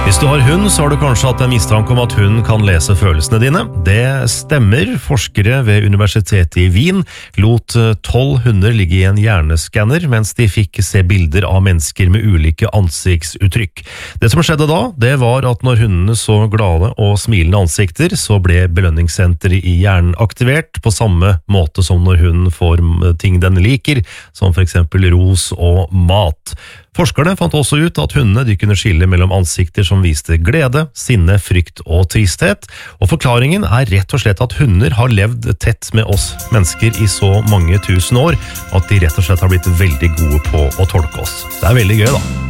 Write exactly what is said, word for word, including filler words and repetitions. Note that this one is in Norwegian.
Hvis du har hund, så har du kanskje hatt en mistanke om at hunden kan lese følelsene dine. Det stemmer. Forskere ved Universitetet i Wien lot tolv hunder ligge i en hjerneskanner, mens de fikk se bilder av mennesker med ulike ansiktsuttrykk. Det som skjedde da, det var at når hundene så glade og smilende ansikter, så ble belønningssenteret i hjernen aktivert på samme måte som når hunden får ting den liker, som for eksempel ros og mat. Forskerne fant også ut at hundene de kunne skille mellom ansikter som viste glede, sinne, frykt og tristhet, og forklaringen er rett og slett at hunder har levd tett med oss mennesker i så mange tusen år at de rett og slett har blitt veldig gode på å tolke oss. Det er veldig gøy da.